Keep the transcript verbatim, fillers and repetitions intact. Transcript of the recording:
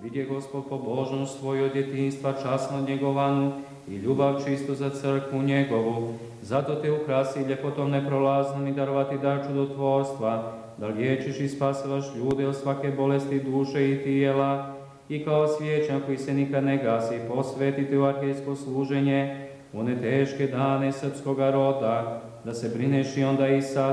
Vidje Gospod pobožnost svoju od djetinjstva časno njegovanu i ljubav čistu za crkvu njegovu. Zato te ukrasi ljepotom neprolaznom i darovati dar čudotvorstva, da liječiš i spasivaš ljude od svake bolesti duše i tijela. I kao svijećan koji se nikad ne gasi, posvetiti u arhijsko služenje, one teške dane srpskoga roda, da se brineš i onda i sad